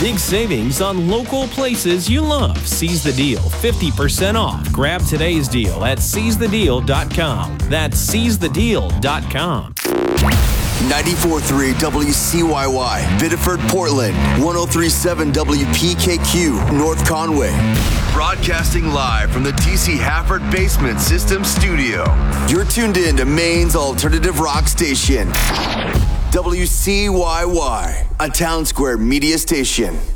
Big savings on local places you love. Seize the deal, 50% off. Grab today's deal at seizethedeal.com. That's seizethedeal.com. 94.3 WCYY, Biddeford, Portland. 103.7 WPKQ, North Conway. Broadcasting live from the TC Hafford Basement System Studio. You're tuned in to Maine's alternative rock station. WCYY, a Town Square media station.